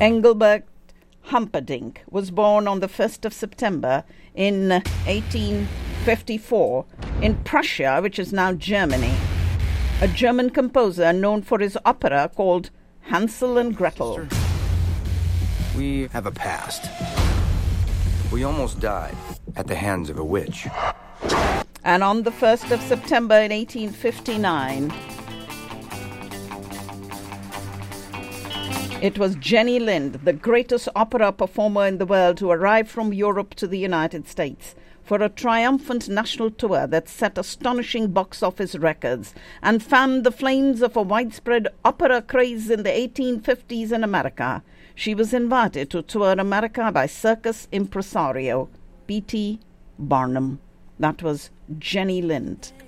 Engelbert Humperdinck was born on the 1st of September in 1854 in Prussia, which is now Germany. A German composer known for his opera called Hansel and Gretel. We have a past. We almost died at the hands of a witch. And on the 1st of September in 1859, it was Jenny Lind, the greatest opera performer in the world, who arrived from Europe to the United States for a triumphant national tour that set astonishing box office records and fanned the flames of a widespread opera craze in the 1850s in America. She was invited to tour America by circus impresario P.T. Barnum. That was Jenny Lind.